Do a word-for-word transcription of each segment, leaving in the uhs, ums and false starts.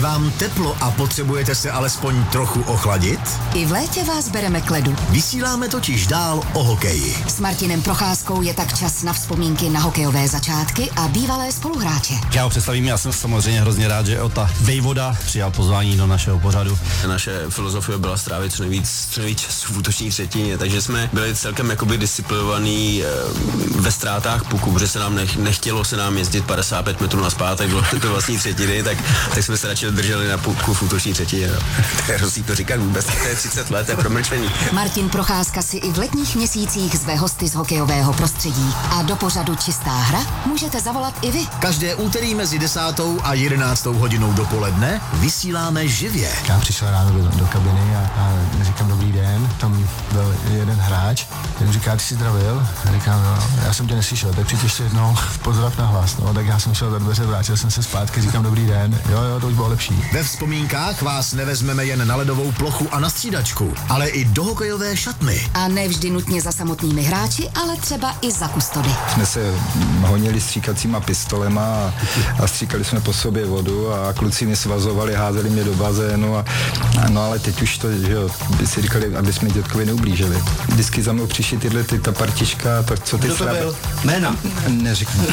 vám teplo a potřebujete se alespoň trochu ochladit? I v létě vás bereme k ledu. Vysíláme totiž dál o hokeji. S Martinem Procházkou je tak čas na vzpomínky na hokejové začátky a bývalé spoluhráče. Já ho představím, já jsem samozřejmě hrozně rád, že Ota Vejvoda přijal pozvání do našeho pořadu. Naše filozofie byla strávit co nejvíc, co nejvíc času v útoční třetině, takže jsme byli celkem jakoby disciplinovaní ve ztrátách puku, protože se nám nech, nechtělo se nám jezdit padesát pět metrů nazpátek do, do vlastní třetiny, tak, tak jsme se radši drželi na puku v útoční třetině. No. To je hrozný to říkat vůbec, to je třicet let, to je promlčení. Martin Procházka si i v letních měsících zve hosty z hokejového prostředí a do pořadu Čistá hra můžete zavolat i vy. Každé úterý mezi desátou a jedenáctou hodinou dopoledne vysíláme živě. Já přišel ráno do, do kabiny a, a říkám dobrý den, tam byl jeden hráč, ten říká, ty jsi zdravil? A říkám, no, já jsem tě neslyšel, tak přijď ještě jednou pozdrav na hlas, no, tak já jsem šel za dveře, vrátil jsem se zpátky, říkám dobrý den, jo, jo, to už bylo lepší. Ve vzpomínkách vás nevezmeme jen na ledovou plochu a na střídačku, ale i do hokejové šatny. A ne vždy nutně za samotnými hráči, ale třeba i za kustody. Jsme se honili stříkacíma pistolema a, a stříkali jsme po sobě vodu a kluci mě svazovali, házeli mě do bazénu a, a no ale teď už to, že jo, by si říkali, aby jsme dětkovi neublížili. Vždycky za mnou přišli tyhle, ty, ta partička, tak co ty Kdo to byl? Jména? Neřeknu.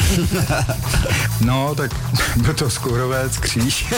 No, tak byl to Skourovec, Kříž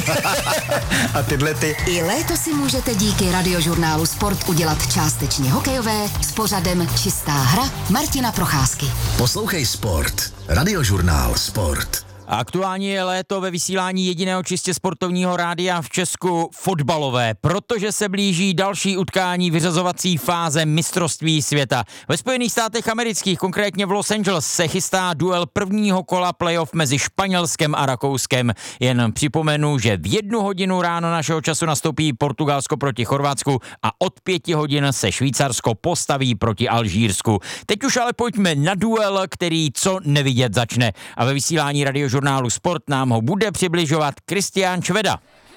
a tyhle ty. I léto si můžete díky radiožurnálu Sport udělat částečně hokejové s pořadem Čistá hra Martina Procházky. Poslouchej Sport. Radiožurnál Sport. A aktuálně je léto ve vysílání jediného čistě sportovního rádia v Česku fotbalové, protože se blíží další utkání vyřazovací fáze mistrovství světa. Ve Spojených státech amerických, konkrétně v Los Angeles, se chystá duel prvního kola playoff mezi Španělskem a Rakouskem. Jen připomenu, že v jednu hodinu ráno našeho času nastoupí Portugalsko proti Chorvatsku a od pěti hodin se Švýcarsko postaví proti Alžírsku. Teď už ale pojďme na duel, který co nevidět začne. A ve vysílání radiožurnálu Sport nám ho bude přibližovat Kristián Čveda.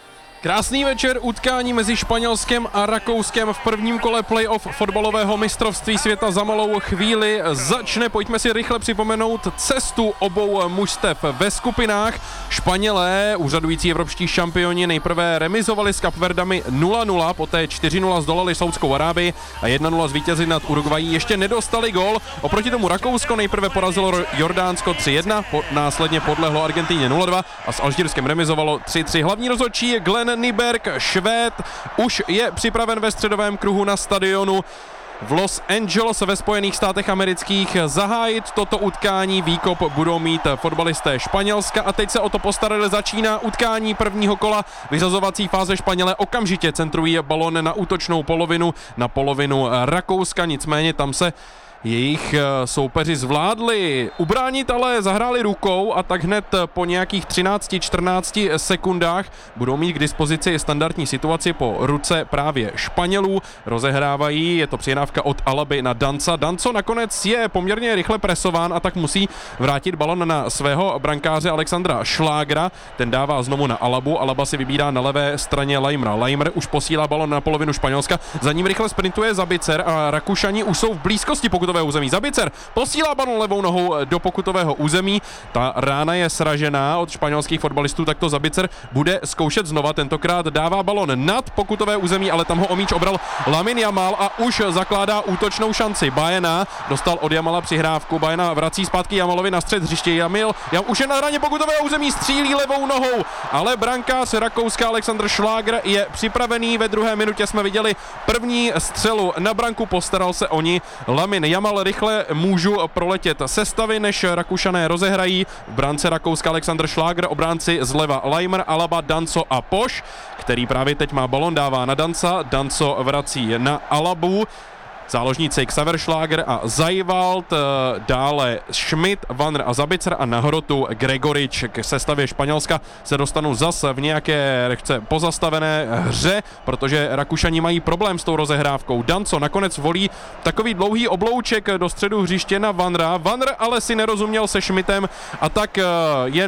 Krásný večer, utkání mezi Španělskem a Rakouskem v prvním kole playoff fotbalového mistrovství světa za malou chvíli začne. Pojďme si rychle připomenout cestu obou mužstev ve skupinách. Španělé, úřadující evropští šampioni, nejprve remizovali s Kapverdami nula nula, poté čtyři nula zdolali Saudskou Arábii a jedna nula zvítězili nad Uruguayí. Ještě nedostali gól. Oproti tomu Rakousko nejprve porazilo Jordánsko tři jedna, po, následně podlehlo Argentíně nula dva a s Alžírskem remizovalo tři tři. Hlavní rozhodčí je Glenn Nyberg, Švéd, už je připraven ve středovém kruhu na stadionu v Los Angeles ve Spojených státech amerických zahájit toto utkání. Výkop budou mít fotbalisté Španělska a teď se o to postarali. Začíná utkání prvního kola vyřazovací fáze. Španělé okamžitě centrují balón na útočnou polovinu, na polovinu Rakouska, nicméně tam se jejich soupeři zvládli ubránit, ale zahráli rukou a tak hned po nějakých třinácti čtrnácti sekundách budou mít k dispozici standardní situaci po ruce právě Španělů. Rozehrávají, je to přihrávka od Alaby na Danca. Danco nakonec je poměrně rychle presován a tak musí vrátit balon na svého brankáře Alexandra Šlágra. Ten dává znovu na Alabu. Alaba si vybírá na levé straně Leimera. Leimer už posílá balon na polovinu Španělska. Za ním rychle sprintuje Zabicer a Rakušani už jsou v blízkosti pokutového území. Zabicer posílá balon levou nohou do pokutového území. Ta rána je sražená od španělských fotbalistů, tak to Zabicer bude zkoušet znova. Tentokrát dává balon nad pokutové území, ale tam ho o míč obral Lamine Yamal a už zakládá útočnou šanci. Bajena dostal od Jamala přihrávku. Bajena vrací zpátky Jamalovi na střed hřiště. Jamil Jam už je na hraně pokutového území, střílí levou nohou, ale brankář Rakouska Alexander Šláger je připravený. Ve druhé minutě jsme viděli první střelu na branku, postaral se o ní Lamine Yamal. Rychle můžu proletět sestavy, než Rakušané rozehrají. V bránce Rakouska Alexander Šláger, obránci zleva Leimer, Alaba, Danco a Poš, který právě teď má balon, dává na Danca. Danco vrací na Alabu. Záložníci Xaver Šláger a Zajvald, dále Schmidt, Vanner a Zabicer a na hrotu Gregorič. K sestavě Španělska se dostanou zase v nějaké lehce pozastavené hře, protože Rakušani mají problém s tou rozehrávkou. Danco nakonec volí takový dlouhý oblouček do středu hřiště na Vannera. Vanner ale si nerozuměl se Schmidtem a tak jen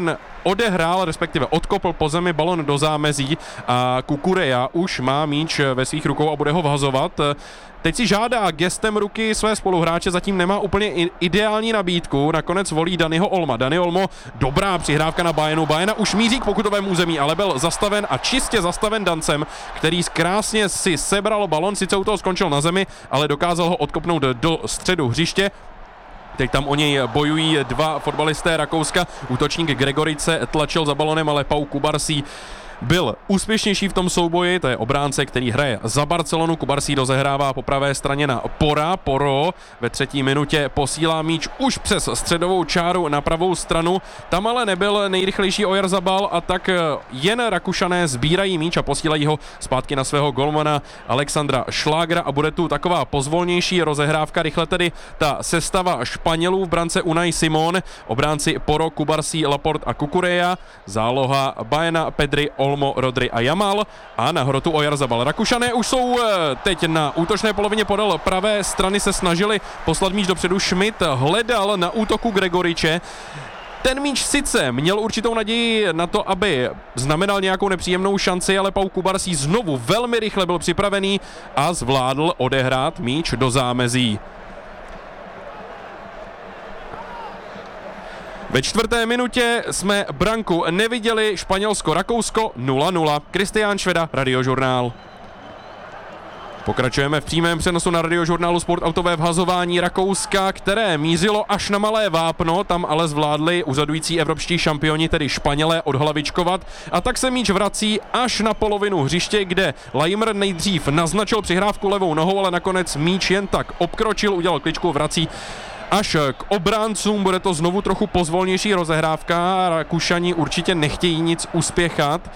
odehrál, respektive odkopl po zemi balon do zámezí a Kukureja už má míč ve svých rukou a bude ho vhazovat. Teď si žádá gestem ruky své spoluhráče, zatím nemá úplně ideální nabídku, nakonec volí Daniho Olma. Dani Olmo, dobrá přihrávka na Bajenu, Bajena už míří k pokutovému území, ale byl zastaven a čistě zastaven Dancem, který krásně si sebral balon, sice u toho skončil na zemi, ale dokázal ho odkopnout do středu hřiště. Teď tam o něj bojují dva fotbalisté Rakouska, útočník Gregorice tlačil za balonem, ale Pau Kubarsí byl úspěšnější v tom souboji, to je obránce, který hraje za Barcelonu. Kubarsí rozehrává po pravé straně na Pora. Poro ve třetí minutě posílá míč už přes středovou čáru na pravou stranu. Tam ale nebyl nejrychlejší Oyarzabal a tak jen Rakušané sbírají míč a posílají ho zpátky na svého golmana Alexandra Schlagera a bude tu taková pozvolnější rozehrávka. Rychle tedy ta sestava Španělů v brance Unai Simon, obránci Poro, Kubarsí, Laporte a Kukureja, záloha Bajena, Pedri, Olmo, Rodri a Jamal a na hrotu Oyarzabal. Rakušané už jsou teď na útočné polovině podél pravé strany, se snažili poslat míč dopředu. Schmidt hledal na útoku Gregoriče. Ten míč sice měl určitou naději na to, aby znamenal nějakou nepříjemnou šanci, ale Pau Kubarsí znovu velmi rychle byl připravený a zvládl odehrát míč do zámezí. Ve čtvrté minutě jsme branku neviděli, Španělsko-Rakousko nula nula. Kristián Šveda, Radiožurnál. Pokračujeme v přímém přenosu na Radiožurnálu Sport autové vhazování Rakouska, které mířilo až na malé vápno, tam ale zvládli úřadující evropští šampioni, tedy Španělé, odhlavičkovat a tak se míč vrací až na polovinu hřiště, kde Laimer nejdřív naznačil přihrávku levou nohou, ale nakonec míč jen tak obkročil, udělal kličku, vrací až k obráncům. Bude to znovu trochu pozvolnější rozehrávka, Rakušani určitě nechtějí nic uspěchat.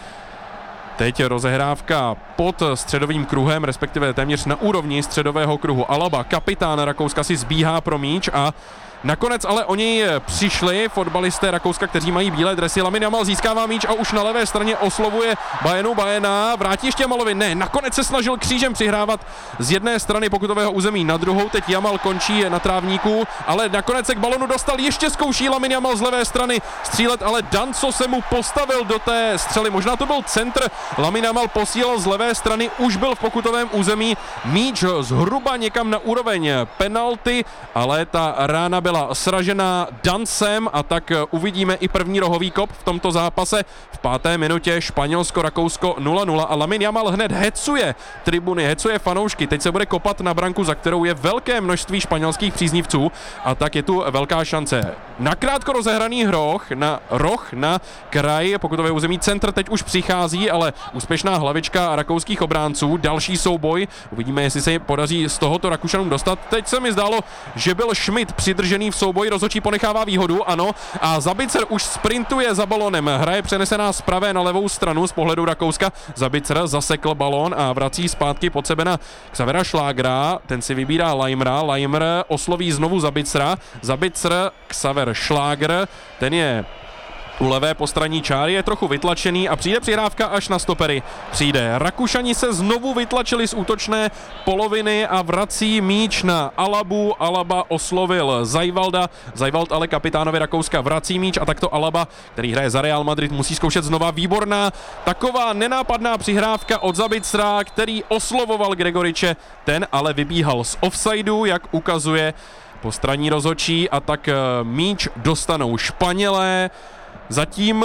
Teď rozehrávka pod středovým kruhem, respektive téměř na úrovni středového kruhu. Alaba, kapitán Rakouska, si zbíhá pro míč a nakonec ale oni přišli fotbalisté Rakouska, kteří mají bílé dresy. Lamine Yamal získává míč a už na levé straně oslovuje Bajenu, Bajena, vrátí ještě Jamalovi, ne, nakonec se snažil křížem přihrávat z jedné strany pokutového území na druhou, teď Yamal končí na trávníku, ale nakonec se k balonu dostal, ještě zkouší Lamine Yamal z levé strany střílet, ale Danco se mu postavil do té střely, možná to byl centr, Lamine Yamal posílal z levé strany, už byl v pokutovém území, míč zhruba někam na úroveň penalty, ale ta rána byla byla sražená Dancem a tak uvidíme i první rohový kop v tomto zápase. V páté minutě Španělsko-Rakousko nula nula a Lamine Yamal hned hecuje tribuny, hecuje fanoušky. Teď se bude kopat na branku, za kterou je velké množství španělských příznivců a tak je tu velká šance. Nakrátko rozehraný hroch na roh na kraj pokutového území, centr teď už přichází, ale úspěšná hlavička rakouských obránců. Další souboj, uvidíme, jestli se podaří z tohoto Rakušanům dostat. Teď se mi zdálo, že byl Schmidt přidržený v souboji, rozhodčí ponechává výhodu, ano, a Zabicer už sprintuje za balonem, hraje přenesená z pravé na levou stranu z pohledu Rakouska. Zabicer zasekl balón a vrací zpátky pod sebe na Xavera Schlagera, ten si vybírá Laimera, Laimer osloví znovu Zabicera, Zabicer, Xaver Schlager, ten je u levé postranní čáry, je trochu vytlačený a přijde přihrávka až na stopery. Přijde. Rakušani se znovu vytlačili z útočné poloviny a vrací míč na Alabu. Alaba oslovil Zajvalda. Zajvald ale kapitánovi Rakouska vrací míč a takto Alaba, který hraje za Real Madrid, musí zkoušet znova. Výborná taková nenápadná přihrávka od Zabicera, který oslovoval Gregoriče. Ten ale vybíhal z offsideu, jak ukazuje postranní rozhodčí, a tak míč dostanou Španělé. Zatím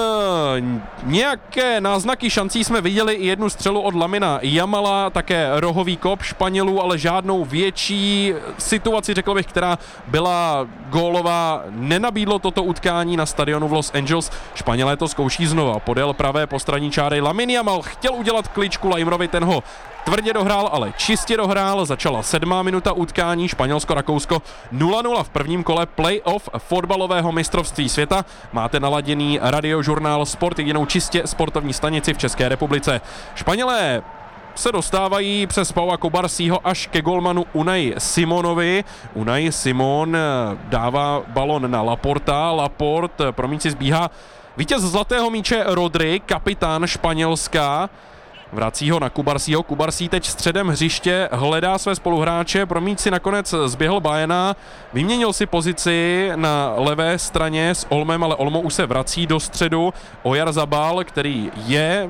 nějaké náznaky šancí jsme viděli, i jednu střelu od Lamina Yamala, také rohový kop Španělů, ale žádnou větší situaci, řekl bych, která byla gólová, nenabídlo toto utkání na stadionu v Los Angeles. Španělé to zkouší znova, podél pravé postranní čáry. Lamine Yamal chtěl udělat kličku Laimerovi, ten ho tvrdě dohrál, ale čistě dohrál. Začala sedmá minuta utkání, Španělsko-Rakousko nula nula v prvním kole playoff fotbalového mistrovství světa. Máte naladěný Radiožurnál Sport, jedinou čistě sportovní stanici v České republice. Španělé se dostávají přes Paua Kubarsího až ke golmanu Unai Simonovi. Unai Simon dává balon na Laporta, Laporte pro míč si zbíhá vítěz zlatého míče Rodri, kapitán Španělska. vrací ho na Kubarsího. Kubarsí teď středem hřiště hledá své spoluhráče, pro míč si nakonec zběhl Bajena, vyměnil si pozici na levé straně s Olmem, ale Olmo už se vrací do středu. Oyarzabal, který je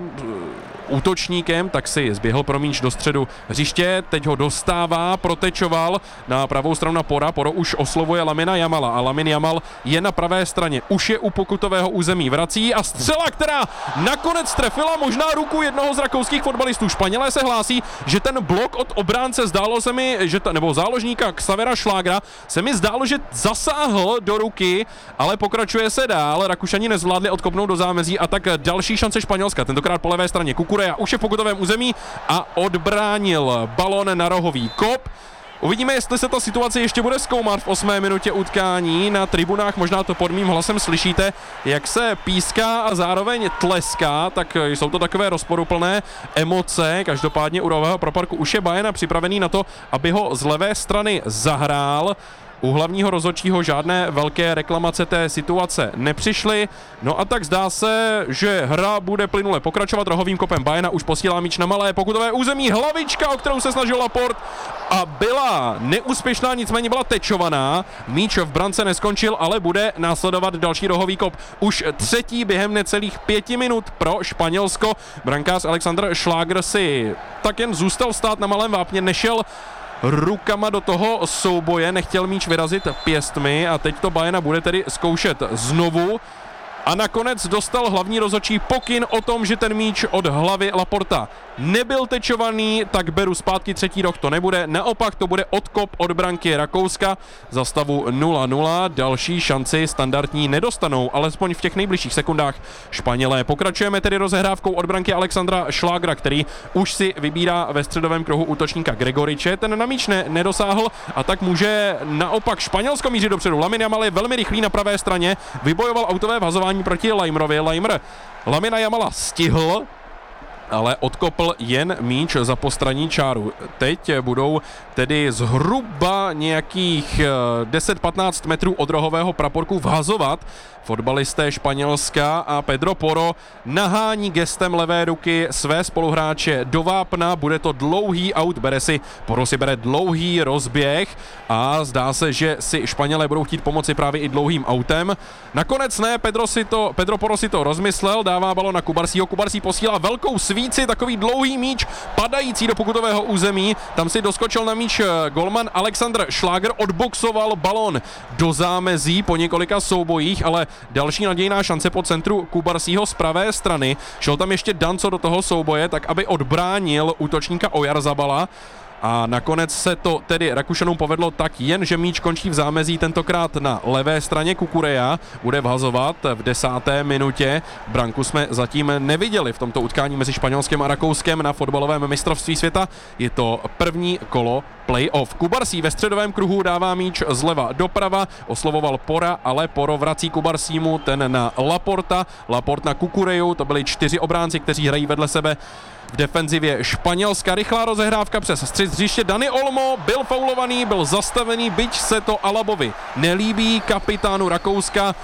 útočníkem, tak si zběhl pro míč do středu hřiště, teď ho dostává, protečoval na pravou stranu na Pora, Poro už oslovuje Lamina Jamala a Lamin Jamal je na pravé straně, už je u pokutového území, vrací a střela, která nakonec trefila možná ruku jednoho z rakouských fotbalistů. Španělé se hlásí, že ten blok od obránce zdálo se mi, že ta, nebo záložníka Xavera Schlagera se mi zdálo, že zasáhl do ruky, ale pokračuje se dál, Rakušani nezvládli odkopnout do zámezí a tak další šance Španělska, tentokrát po levé straně Kukureja už je v pokutovém území a odbránil balon na rohový kop. Uvidíme, jestli se ta situace ještě bude zkoumat v osmé minutě utkání. Na tribunách možná to pod mým hlasem slyšíte, jak se píská a zároveň tleská, tak jsou to takové rozporuplné emoce. Každopádně u rohového proparku už je Bajena připravený na to, aby ho z levé strany zahrál. U hlavního rozhodčího žádné velké reklamace té situace nepřišly. No a tak zdá se, že hra bude plynule pokračovat. Rohovým kopem Bajena už posílá míč na malé pokutové území. Hlavička, o kterou se snažil Laporte a byla neúspěšná, nicméně byla tečovaná. Míč v brance neskončil, ale bude následovat další rohový kop. Už třetí během necelých pěti minut pro Španělsko. Brankář Alexander Schlager si tak jen zůstal stát na malém vápně, nešel rukama do toho souboje, nechtěl míč vyrazit pěstmi a teď to Bajena bude tedy zkoušet znovu. A nakonec dostal hlavní rozhodčí pokyn o tom, že ten míč od hlavy Laporta nebyl tečovaný, tak beru zpátky, třetí roh to nebude, naopak to bude odkop od branky Rakouska za stavu nula nula, další šanci standardní nedostanou, alespoň v těch nejbližších sekundách Španělé. Pokračujeme tedy rozehrávkou od branky Alexandra Schlagera, který už si vybírá ve středovém kruhu útočníka Gregoriče, ten na míč ne, nedosáhl a tak může naopak Španělsko mířit dopředu. Lamin Jamal je velmi rychlý na pravé straně, vybojoval autové vhazování proti Laimerovi. Laimer Lamina Jamala stihl, ale odkopl jen míč za postranní čáru. Teď budou tedy zhruba nějakých deset patnáct metrů od rohového praporku vhazovat fotbalisté Španělska a Pedro Poro nahání gestem levé ruky své spoluhráče do vápna. Bude to dlouhý aut, bere si, Poro si bere dlouhý rozběh a zdá se, že si Španělé budou chtít pomoci právě i dlouhým autem. Nakonec ne, Pedro, si to, Pedro Poro si to rozmyslel, dává balon na Kubarsího, Kubarsí posílá velkou svíci, takový dlouhý míč padající do pokutového území, tam si doskočil na míč golman Alexander Schlager, odboxoval balon do zámezí po několika soubojích, ale další nadějná šance po centru Kubarsího z pravé strany. Šel tam ještě Danco do toho souboje, tak aby odbránil útočníka Oyarzabala. A nakonec se to tedy Rakušanům povedlo tak, jen že míč končí v zámezí, tentokrát na levé straně. Kukureja bude vhazovat v desáté minutě. Branku jsme zatím neviděli v tomto utkání mezi Španělskem a Rakouskem na fotbalovém mistrovství světa. Je to první kolo play-off. Kubarsí ve středovém kruhu dává míč zleva doprava, oslovoval Pora, ale Poro vrací Kubarsímu, ten na Laporta, Laport na Kukureju, to byli čtyři obránci, kteří hrají vedle sebe v defenzivě Španělska. Rychlá rozehrávka přes střed hřiště. Dani Olmo byl faulovaný, byl zastavený, byť se to Alabovi nelíbí, kapitánu Rakouska.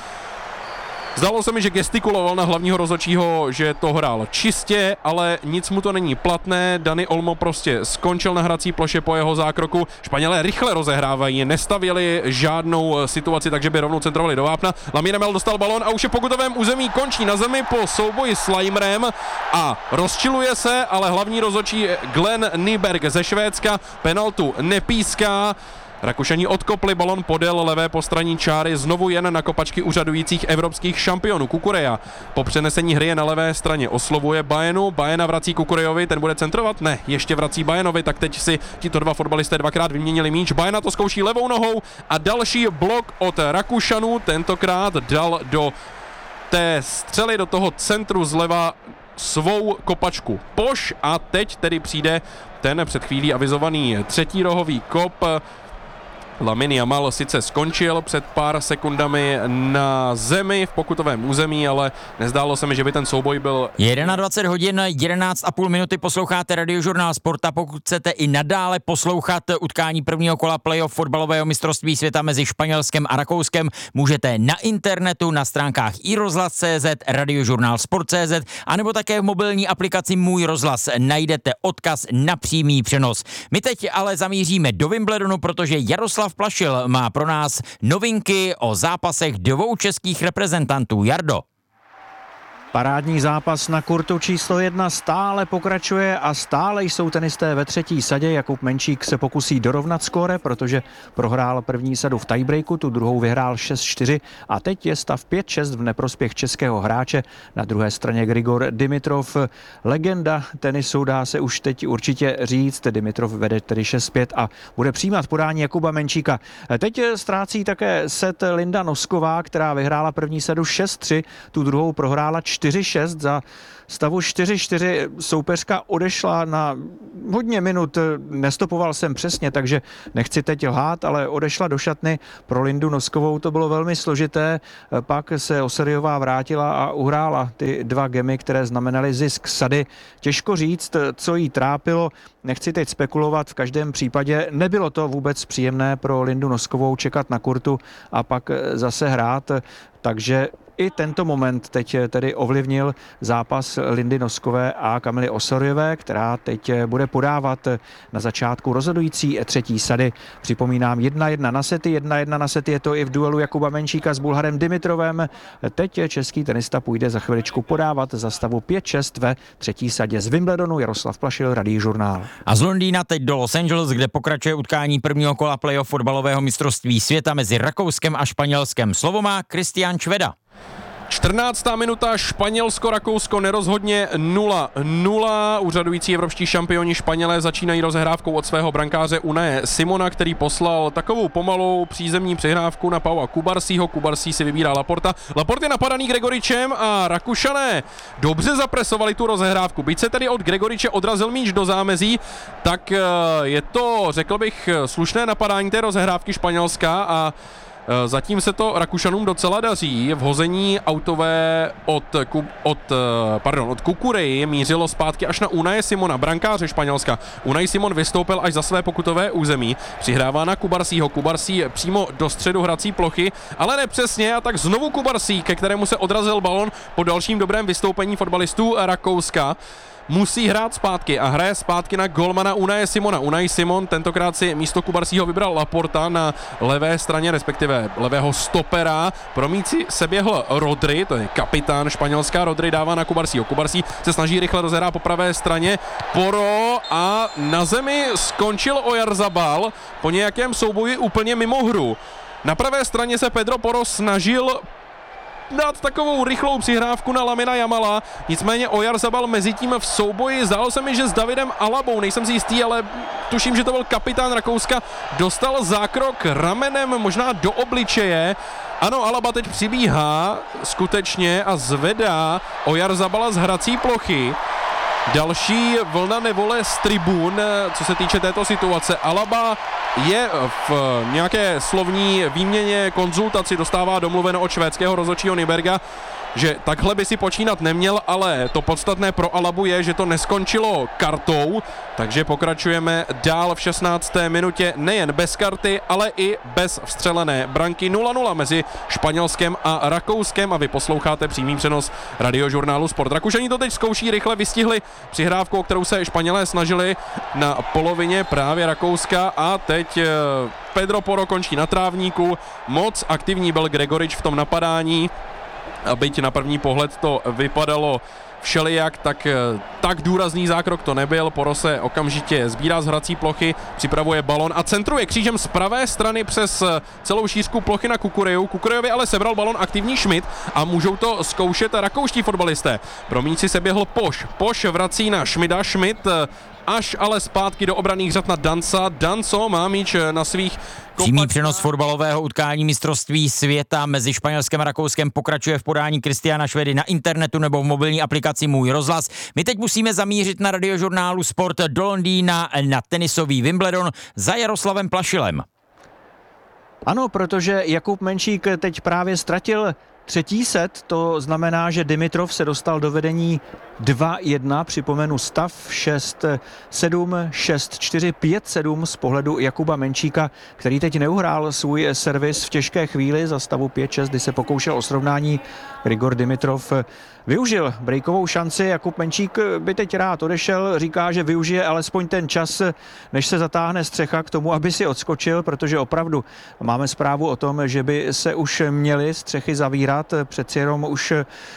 Zdalo se mi, že gestikuloval na hlavního rozhodčího, že to hrál čistě, ale nic mu to není platné. Dani Olmo prostě skončil na hrací ploše po jeho zákroku. Španělé rychle rozehrávají, nestavěli žádnou situaci, takže by rovnou centrovali do vápna. Lamine Yamal dostal balón a už je v pokutovém území, končí na zemi po souboji s Laimerem a rozčiluje se, ale hlavní rozhodčí Glenn Nyberg ze Švédska penaltu nepíská. Rakušani odkopli balon podél levé postranní čáry, znovu jen na kopačky úřadujících evropských šampionů. Kukureja po přenesení hry je na levé straně, oslovuje Bajenu, Bajena vrací Kukurejovi, ten bude centrovat? Ne, ještě vrací Bajenovi, tak teď si tito dva fotbalisté dvakrát vyměnili míč. Bajena to zkouší levou nohou a další blok od Rakušanů, tentokrát dal do té střely, do toho centru zleva svou kopačku Poš a teď tedy přijde ten před chvílí avizovaný třetí rohový kop. Lamine Yamal sice skončil před pár sekundami na zemi v pokutovém území, ale nezdálo se mi, že by ten souboj byl... dvacet jedna hodin, jedenáct a půl minuty posloucháte Radiožurnál Sporta. Pokud chcete i nadále poslouchat utkání prvního kola playoff fotbalového mistrovství světa mezi Španělskem a Rakouskem, můžete na internetu, na stránkách i rozhlas tečka cé zet, Radiožurnál Sport tečka cé zet, anebo také v mobilní aplikaci Můj rozhlas najdete odkaz na přímý přenos. My teď ale zamíříme do Wimbledonu, protože Jaroslav Plašil má pro nás novinky o zápasech dvou českých reprezentantů. Jardo. Parádní zápas na kurtu číslo jedna stále pokračuje a stále jsou tenisté ve třetí sadě. Jakub Menčík se pokusí dorovnat skóre, protože prohrál první sadu v tiebreaku, tu druhou vyhrál šest čtyři a teď je stav pět šest v neprospěch českého hráče. Na druhé straně Grigor Dimitrov, legenda tenisu, dá se už teď určitě říct. Dimitrov vede tedy šest pět a bude přijímat podání Jakuba Menčíka. Teď ztrácí také set Linda Nosková, která vyhrála první sadu šest tři, tu druhou prohrála čtyři šest. Za stavu čtyři čtyři soupeřka odešla na hodně minut, nestopoval jsem přesně, takže nechci teď lhát, ale odešla do šatny. Pro Lindu Noskovou to bylo velmi složité, pak se Oseriová vrátila a uhrála ty dva gemy, které znamenaly zisk sady. Těžko říct, co jí trápilo, nechci teď spekulovat, v každém případě nebylo to vůbec příjemné pro Lindu Noskovou čekat na kurtu a pak zase hrát, takže i tento moment teď tedy ovlivnil zápas Lindy Noskové a Kamily Osoriové, která teď bude podávat na začátku rozhodující třetí sady. Připomínám jedna jedna na sety, jedna jedna na sety je to i v duelu Jakuba Menčíka s Bulharem Dimitrovem. Teď český tenista půjde za chviličku podávat za stavu pět šest ve třetí sadě. Z Wimbledonu Jaroslav Plašil, Radiožurnál. A z Londýna teď do Los Angeles, kde pokračuje utkání prvního kola playoff fotbalového mistrovství světa mezi Rakouskem a Španělskem. Slovo má Kristián Šveda. čtrnáctá minuta, Španělsko-Rakousko nerozhodně nula nula. Úřadující evropští šampioni Španělé začínají rozehrávkou od svého brankáře Unaje Simona, který poslal takovou pomalou přízemní přihrávku na Paua Kubarsího. Kubarsí si vybírá Laporta. Laport je napadaný Gregoričem a Rakušané dobře zapresovali tu rozehrávku. Byť se tedy od Gregoriče odrazil míč do zámezí, tak je to, řekl bych, slušné napadání té rozehrávky Španělska a zatím se to Rakušanům docela daří. Vhození autové od, od, pardon, od Kukureji mířilo zpátky až na Unaje Simona, brankáře Španělska. Unai Simon vystoupil až za své pokutové území. Přihrává na Kubarsího. Kubarsí přímo do středu hrací plochy, ale nepřesně a tak znovu Kubarsí, ke kterému se odrazil balon po dalším dobrém vystoupení fotbalistů Rakouska. Musí hrát zpátky a hraje zpátky na golmana Unaje Simona. Unai Simon tentokrát si místo Kubarsího vybral Laporta na levé straně, respektive levého stopera. Promíci se běhl Rodri, to je kapitán španělská. Rodri dává na Kubarsího. Kubarsí se snaží rychle rozehrát po pravé straně. Poro a na zemi skončil Oyarzabal po nějakém souboji úplně mimo hru. Na pravé straně se Pedro Porro snažil dát takovou rychlou přihrávku na Lamina Yamala, nicméně Oyarzabal mezitím v souboji, zdálo se mi, že s Davidem Alabou, nejsem si jistý, ale tuším, že to byl kapitán Rakouska, dostal zákrok ramenem možná do obličeje. Ano, Alaba teď přibíhá skutečně a zvedá Oyarzabala z hrací plochy. Další vlna nevole z tribun, co se týče této situace. Alaba je v nějaké slovní výměně, konzultaci, dostává domluveno od švédského rozhodčího Nyberga, že takhle by si počínat neměl, ale to podstatné pro Alabu je, že to neskončilo kartou, takže pokračujeme dál v šestnácté minutě nejen bez karty, ale i bez vstřelené branky. nula nula mezi Španělskem a Rakouskem a vy posloucháte přímý přenos Radiožurnálu Sport. Rakušani to teď zkouší, rychle vystihli přihrávku, o kterou se Španělé snažili na polovině právě Rakouska a teď Pedro Porro končí na trávníku. Moc aktivní byl Gregorič v tom napadání. A byť na první pohled to vypadalo všelijak, tak tak důrazný zákrok to nebyl. Porro se okamžitě sbírá z hrací plochy, připravuje balon a centruje křížem z pravé strany přes celou šířku plochy na Kukureju. Kukurejovi ale sebral balon aktivní Schmidt a můžou to zkoušet rakouští fotbalisté. Pro míči se běhl Poš. Poš vrací na Schmida. Schmidt až ale zpátky do obranných řad na Danca. Danco má míč na svých Přímý přenos fotbalového utkání mistrovství světa mezi Španělskem a Rakouskem pokračuje v podání Kristiána Švedy na internetu nebo v mobilní aplikaci Můj rozhlas. My teď musíme zamířit na Radiožurnálu Sport do Londýna na tenisový Wimbledon za Jaroslavem Plašilem. Ano, protože Jakub Menčík teď právě ztratil třetí set, to znamená, že Dimitrov se dostal do vedení dva jedna, připomenu stav šest sedm, šest čtyři, pět sedm z pohledu Jakuba Menčíka, který teď neuhrál svůj servis v těžké chvíli za stavu pět šest, kdy se pokoušel o srovnání. Grigor Dimitrov využil breakovou šanci, Jakub Menčík by teď rád odešel, říká, že využije alespoň ten čas, než se zatáhne střecha k tomu, aby si odskočil, protože opravdu máme zprávu o tom, že by se už měly střechy zavírat, přeci jenom už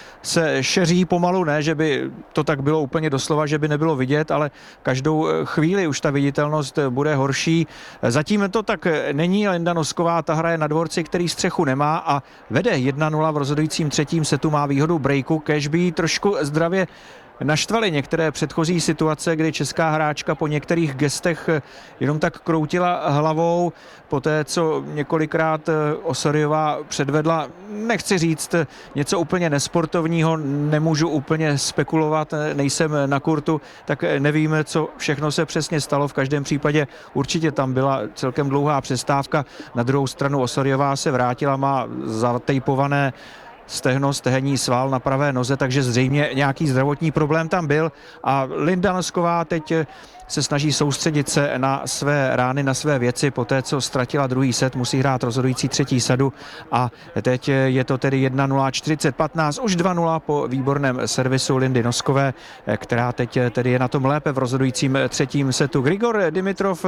se šeří pomalu, ne, že by to tak bylo úplně doslova, že by nebylo vidět, ale každou chvíli už ta viditelnost bude horší. Zatím to tak není, Linda Nosková, ta hraje na dvorci, který střechu nemá a vede jedna nula v rozhodujícím třetím setu, má výhodu breaku, kéž by trošku zdravě naštvaly některé předchozí situace, kdy česká hráčka po některých gestech jenom tak kroutila hlavou, poté co několikrát Osorijová předvedla, nechci říct něco úplně nesportovního, nemůžu úplně spekulovat, nejsem na kurtu, tak nevíme, co všechno se přesně stalo, v každém případě určitě tam byla celkem dlouhá přestávka, na druhou stranu Osorijová se vrátila, má zatejpované stehno, stehenní sval na pravé noze, takže zřejmě nějaký zdravotní problém tam byl a Linda Nosková teď se snaží soustředit se na své rány, na své věci, poté co ztratila druhý set, musí hrát rozhodující třetí sadu a teď je to tedy jedna nula čtyřicet patnáct, už dva nula po výborném servisu Lindy Noskové, která teď tedy je na tom lépe v rozhodujícím třetím setu. Grigor Dimitrov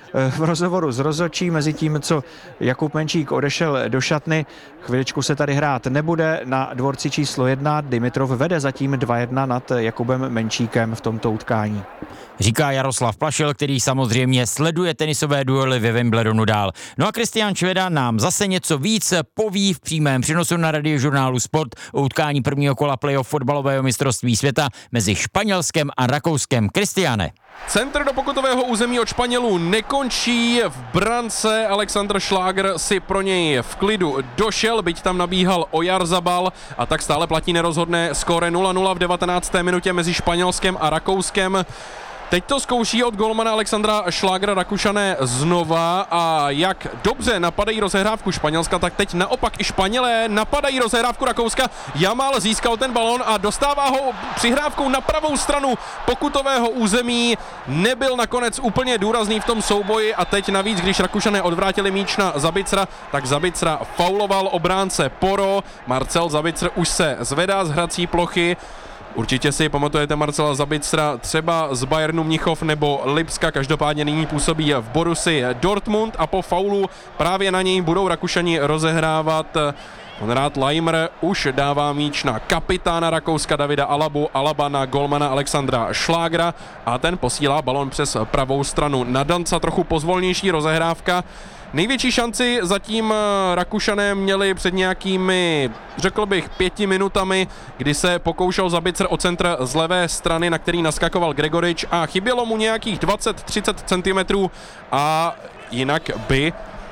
v rozhovoru s rozhodčím, mezi tím, co Jakub Menčík odešel do šatny. Chviličku se tady hrát nebude na dvorci číslo jedna. Dimitrov vede zatím dva jedna nad Jakubem Menčíkem v tomto utkání. Říká Jaroslav Plašil, který samozřejmě sleduje tenisové duely ve Wimbledonu dál. No a Kristián Šveda nám zase něco víc poví v přímém přenosu na Radiožurnálu Sport o utkání prvního kola playoff fotbalového mistrovství světa mezi Španělskem a Rakouskem. Kristiáne. Centr do pokutového území od Španělů nekončí, v brance Alexander Šláger si pro něj v klidu došel, byť tam nabíhal Oyarzabal a tak stále platí nerozhodné skóre nula nula v devatenácté minutě mezi Španělskem a Rakouskem. Teď to zkouší od golmana Alexandra Šlágera Rakušané znova a jak dobře napadají rozehrávku Španělska, tak teď naopak i Španělé napadají rozehrávku Rakouska. Jamal získal ten balon a dostává ho přihrávkou na pravou stranu pokutového území. Nebyl nakonec úplně důrazný v tom souboji a teď navíc, když Rakušané odvrátili míč na Zabicra, tak Zabicra fauloval obránce Poro. Marcel Zabicr už se zvedá z hrací plochy. Určitě si pamatujete Marcela Zabicra třeba z Bayernu Mnichov nebo Lipska, každopádně nyní působí v Borussii Dortmund a po faulu právě na něj budou Rakušani rozehrávat. Konrad Laimer už dává míč na kapitána Rakouska Davida Alabu, Alaba na golmana Alexandra Šlágra a ten posílá balon přes pravou stranu na Danca, trochu pozvolnější rozehrávka. Největší šanci zatím Rakušané měli před nějakými, řekl bych, pěti minutami, kdy se pokoušel Zabicr o centr z levé strany, na který naskakoval Gregorič a chybělo mu nějakých dvacet třicet centimetrů a jinak by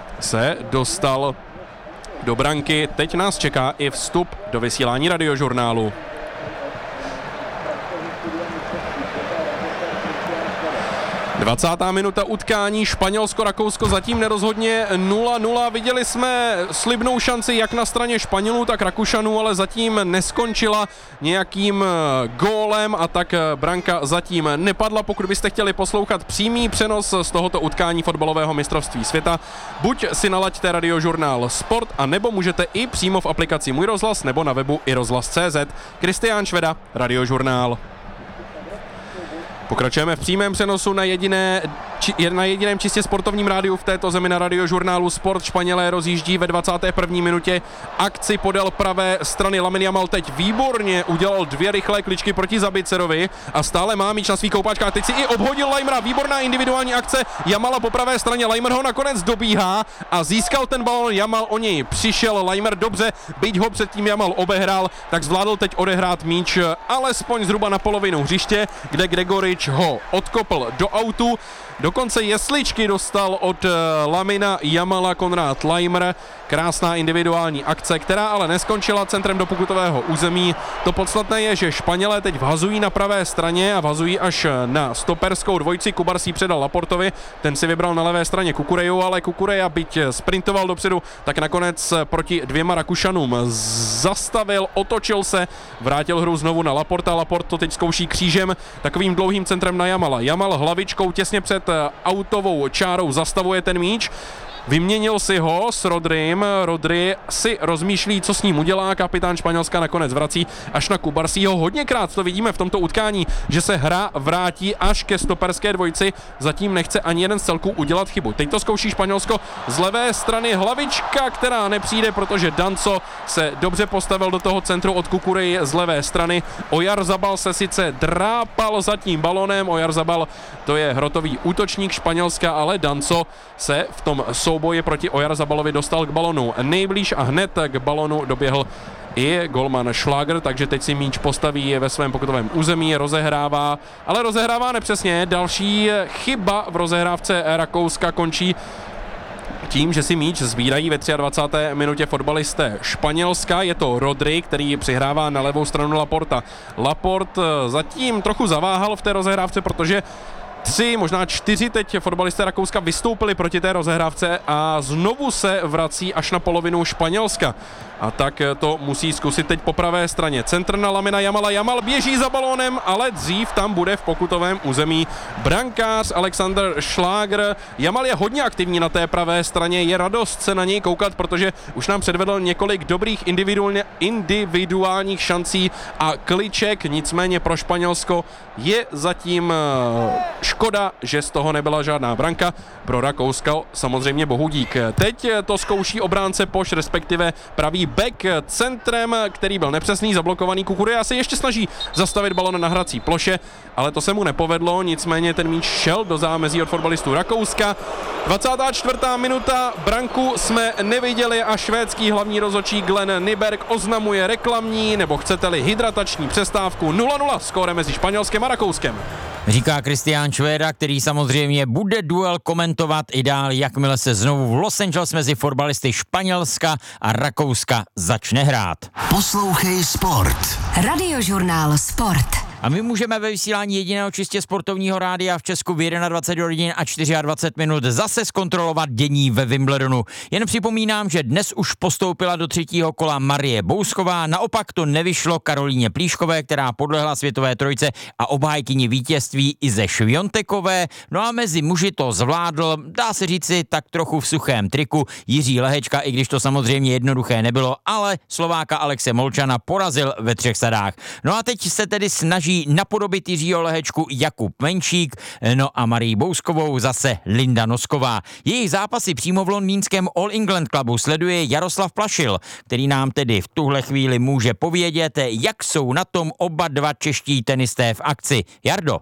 se dostal do branky. Teď nás čeká i vstup do vysílání Radiožurnálu. dvacátá minuta utkání, Španělsko-Rakousko zatím nerozhodně nula nula. Viděli jsme slibnou šanci jak na straně Španělů, tak Rakušanů, ale zatím neskončila nějakým gólem a tak branka zatím nepadla. Pokud byste chtěli poslouchat přímý přenos z tohoto utkání fotbalového mistrovství světa, buď si nalaďte Radiožurnál Sport, a nebo můžete i přímo v aplikaci Můj rozhlas nebo na webu i rozhlas tečka cé zet. Kristián Šveda, Radiožurnál. Pokračujeme v přímém přenosu na, jediné, či, na jediném čistě sportovním rádiu v této zemi na Radiožurnálu Sport. Španělé rozjíždí ve dvacáté první minutě akci podél pravé strany. Lamine Yamal teď výborně udělal dvě rychlé kličky proti Zabicerovi a stále má míč na svých koupáčkách. Teď si i obhodil Laimera, výborná individuální akce Jamala po pravé straně. Laimer ho nakonec dobíhá a získal ten balon. Yamal o něj přišel, Laimer dobře, byť ho předtím Yamal obehrál, tak zvládl teď odehrát míč alespoň zhruba na polovinu hřiště, kde Gregorič ho odkopl do autu. Dokonce jesličky dostal od Lamina Jamala Konrád Laimer. Krásná individuální akce, která ale neskončila centrem do pokutového území. To podstatné je, že Španělé teď vhazují na pravé straně a vhazují až na stoperskou dvojici. Kubarsí předal Laportovi, ten si vybral na levé straně Kukureju, ale Kukureja, byť sprintoval dopředu, tak nakonec proti dvěma Rakušanům zastavil, otočil se, vrátil hru znovu na Laporta. Laport to teď zkouší křížem, takovým dlouhým centrem na Jamala. Jamal hlavičkou těsně před autovou čárou zastavuje ten míč. Vyměnil si ho s Rodrym, Rodry si rozmýšlí, co s ním udělá, kapitán Španělska nakonec vrací až na Kubarsího. Hodněkrát to vidíme v tomto utkání, že se hra vrátí až ke stoperské dvojici, zatím nechce ani jeden z celků udělat chybu. Teď to zkouší Španělsko z levé strany, hlavička, která nepřijde, protože Danco se dobře postavil do toho centru od Kukurej z levé strany. Oyarzabal se sice drápal za tím balonem, Oyarzabal to je hrotový útočník Španělska, ale Danco se v tom souboji proti Oyarzabalovi dostal k balonu nejblíž a hned k balonu doběhl i golman Schlager, takže teď si míč postaví ve svém pokutovém území, rozehrává, ale rozehrává nepřesně. Další chyba v rozehrávce Rakouska končí tím, že si míč sbírají ve dvacáté třetí minutě fotbalisté Španělska. Je to Rodry, který přihrává na levou stranu Laporta. Laport zatím trochu zaváhal v té rozehrávce, protože tři, možná čtyři teď fotbalisté Rakouska vystoupili proti té rozehrávce a znovu se vrací až na polovinu Španělska. A tak to musí zkusit teď po pravé straně. Centr na Lamina Jamala. Jamal běží za balónem, ale dřív tam bude v pokutovém území brankář Alexander Schlager. Jamal je hodně aktivní na té pravé straně, je radost se na něj koukat, protože už nám předvedl několik dobrých individuálních šancí a kliček, nicméně pro Španělsko je zatím škoda, že z toho nebyla žádná branka. Pro Rakousko samozřejmě bohu dík. Teď to zkouší obránce Poš, respektive pravý back centrem, který byl nepřesný, zablokovaný. Kukureja se ještě snaží zastavit balon na hrací ploše, ale to se mu nepovedlo, nicméně ten míč šel do zámezí od fotbalistů Rakouska. dvacátá čtvrtá minuta, branku jsme neviděli a švédský hlavní rozhodčí Glenn Nyberg oznamuje reklamní, nebo chcete-li hydratační přestávku. nula nula skóre mezi Španělskem a Rakouskem. Říká Kristián Švéda, který samozřejmě bude duel komentovat i dál, jakmile se znovu v Los Angeles mezi fotbalisty Španělska a Rakouska začne hrát. Poslouchej Sport. Radiožurnál Sport. A my můžeme ve vysílání jediného čistě sportovního rádia v Česku v dvacet jedna hodin a dvacet čtyři minut zase zkontrolovat dění ve Wimbledonu. Jen připomínám, že dnes už postoupila do třetího kola Marie Bousková, naopak to nevyšlo Karolíně Plíškové, která podlehla světové trojce a obhájkyni vítězství Ize Šviontekové. No a mezi muži to zvládl, dá se říci, tak trochu v suchém triku Jiří Lehečka, i když to samozřejmě jednoduché nebylo, ale Slováka Alexe Molčana porazil ve třech sadách. No a teď se tedy snaží napodobit Jiřího Lehečku Jakub Menšík, no a Marii Bouskovou zase Linda Nosková. Jejich zápasy přímo v londýnském All England Clubu sleduje Jaroslav Plašil, který nám tedy v tuhle chvíli může povědět, jak jsou na tom oba dva čeští tenisté v akci. Jardo.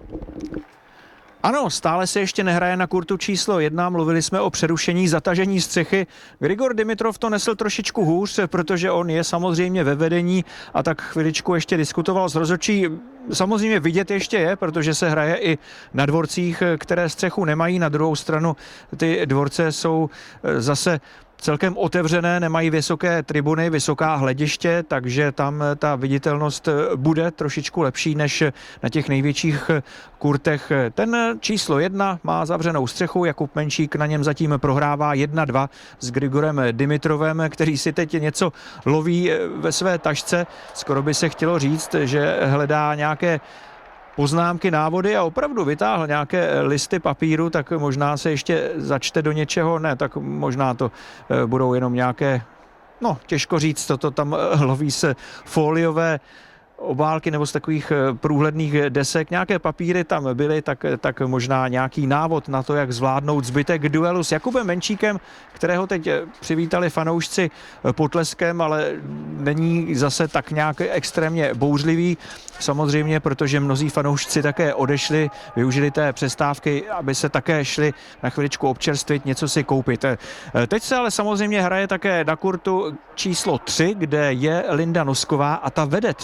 Ano, stále se ještě nehraje na kurtu číslo jedna, mluvili jsme o přerušení zatažení střechy. Grigor Dimitrov to nesl trošičku hůř, protože on je samozřejmě ve vedení a tak chviličku ještě diskutoval s rozhodčí. Samozřejmě vidět ještě je, protože se hraje i na dvorcích, které střechu nemají. Na druhou stranu ty dvorce jsou zase celkem otevřené, nemají vysoké tribuny, vysoká hlediště, takže tam ta viditelnost bude trošičku lepší než na těch největších kurtech. Ten číslo jedna má zavřenou střechu, Jakub Menšík na něm zatím prohrává jedna dva s Grigorem Dimitrovem, který si teď něco loví ve své tašce. Skoro by se chtělo říct, že hledá nějaké poznámky, návody a opravdu vytáhl nějaké listy papíru, tak možná se ještě začte do něčeho, ne, tak možná to budou jenom nějaké, no těžko říct, co to tam loví se foliové obálky nebo z takových průhledných desek, nějaké papíry tam byly, tak, tak možná nějaký návod na to, jak zvládnout zbytek duelu s Jakubem Menšíkem, kterého teď přivítali fanoušci potleskem, ale není zase tak nějak extrémně bouřlivý. Samozřejmě, protože mnozí fanoušci také odešli, využili té přestávky, aby se také šli na chviličku občerstvit, něco si koupit. Teď se ale samozřejmě hraje také na kurtu číslo tři, kde je Linda Nosková a ta vede tři jedna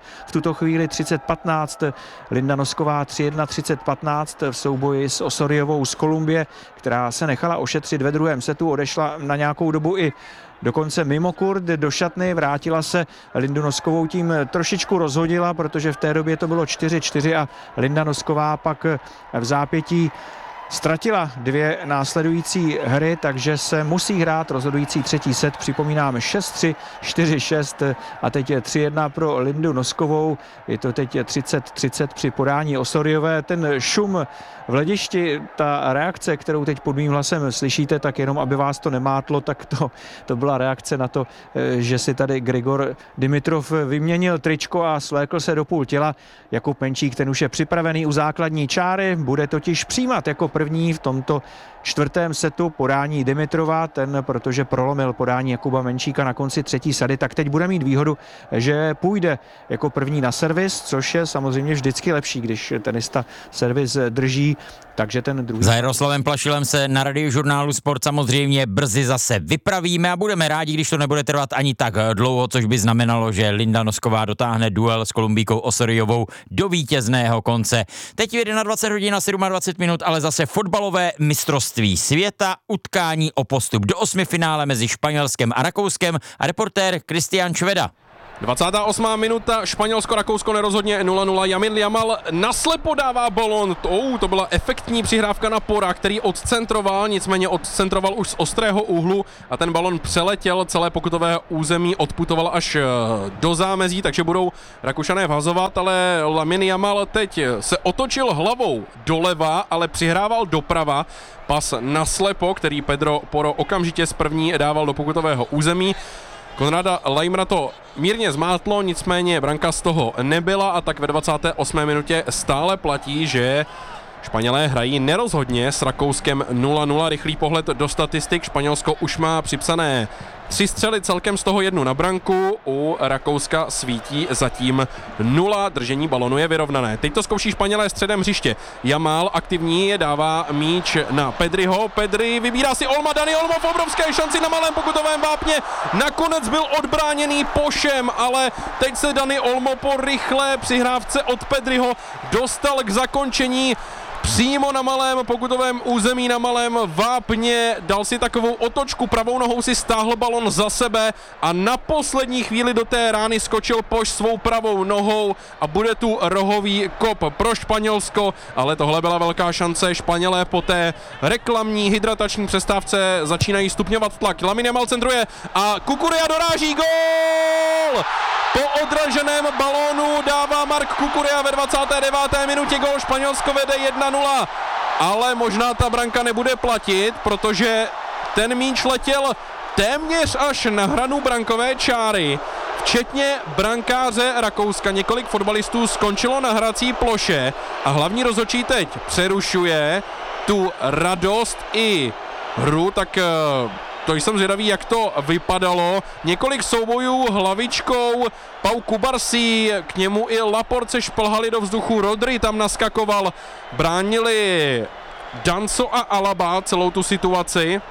v tuto chvíli třicet patnáct. Linda Nosková tři jedna třicet patnáct v souboji s Osoriovou z Kolumbie, která se nechala ošetřit ve druhém setu, odešla na nějakou dobu i dokonce mimo kurt do šatny, vrátila se. Lindu Noskovou tím trošičku rozhodila, protože v té době to bylo čtyři čtyři a Linda Nosková pak v zápětí ztratila dvě následující hry, takže se musí hrát rozhodující třetí set. Připomínám šest tři, čtyři šest a teď je tři jedna pro Lindu Noskovou. Je to teď třicet třicet při podání Osoriové. Ten šum v hledišti, ta reakce, kterou teď pod mým hlasem slyšíte, tak jenom aby vás to nemátlo, tak to, to byla reakce na to, že si tady Grigor Dimitrov vyměnil tričko a svlékl se do půl těla. Jakub Menčík, ten už je připravený u základní čáry, bude totiž přijímat jako první v tomto čtvrtém setu podání Dimitrova, ten, protože prolomil podání Jakuba Menčíka na konci třetí sady, tak teď bude mít výhodu, že půjde jako první na servis, což je samozřejmě vždycky lepší, když tenista servis drží, takže ten druhý... Za Jaroslavem Plašilem se na Radiožurnálu Sport samozřejmě brzy zase vypravíme a budeme rádi, když to nebude trvat ani tak dlouho, což by znamenalo, že Linda Nosková dotáhne duel s Kolumbíkou Osoriovou do vítězného konce. Teď je dvacet jedna hodin a dvacet sedm minut, ale zase fotbalové mistrovství světa, utkání o postup do osmifinále mezi Španělskem a Rakouskem a reportér Kristián Šveda. dvacátá osmá minuta, Španělsko-Rakousko nerozhodně nula nula. Jamil Jamal naslepo dává balon. Oh, to byla efektní přihrávka na Pora, který odcentroval, nicméně odcentroval už z ostrého úhlu a ten balon přeletěl celé pokutové území, odputoval až do zámezí, takže budou Rakušané vhazovat, ale Lamine Jamal teď se otočil hlavou doleva, ale přihrával doprava. Pas naslepo, který Pedro Porro okamžitě z první dával do pokutového území. Konrada Leimera to mírně zmátlo, nicméně branka z toho nebyla a tak ve dvacáté osmé minutě stále platí, že Španělé hrají nerozhodně s Rakouskem nula nula. Rychlý pohled do statistik. Španělsko už má připsané tři střely, celkem z toho jednu na branku. U Rakouska svítí zatím nula. Držení balonu je vyrovnané. Teď to zkouší Španělé středem hřiště. Jamal aktivní, dává míč na Pedriho. Pedri vybírá si Olma. Dani Olmo v obrovské šanci na malém pokutovém vápně. Nakonec byl odbráněný Pošem, ale teď se Dani Olmo po rychlé přihrávce od Pedriho dostal k zakončení přímo na malém pokutovém území, na malém vápně, dal si takovou otočku, pravou nohou si stáhl balon za sebe a na poslední chvíli do té rány skočil Poš svou pravou nohou a bude tu rohový kop pro Španělsko, ale tohle byla velká šance. Španělé po té reklamní hydratační přestávce začínají stupňovat tlak. Lamine Jamal centruje a Kukurea doráží, gól! Po odraženém balónu dává Marc Cucurella ve dvacáté deváté minutě gól. Španělsko vede jedna nula, ale možná ta branka nebude platit, protože ten míč letěl téměř až na hranu brankové čáry. Včetně brankáře Rakouska. Několik fotbalistů skončilo na hrací ploše a hlavní rozhodčí teď přerušuje tu radost i hru, tak to jsem zvědavý, jak to vypadalo. Několik soubojů hlavičkou, Pau Kubarsi, k němu i Laporte šplhali do vzduchu, Rodri tam naskakoval, bránili Danso a Alaba celou tu situaci